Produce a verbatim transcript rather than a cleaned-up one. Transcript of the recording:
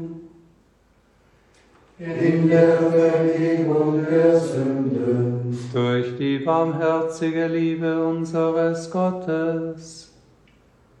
in der Vergebung der Sünden, durch die barmherzige Liebe unseres Gottes,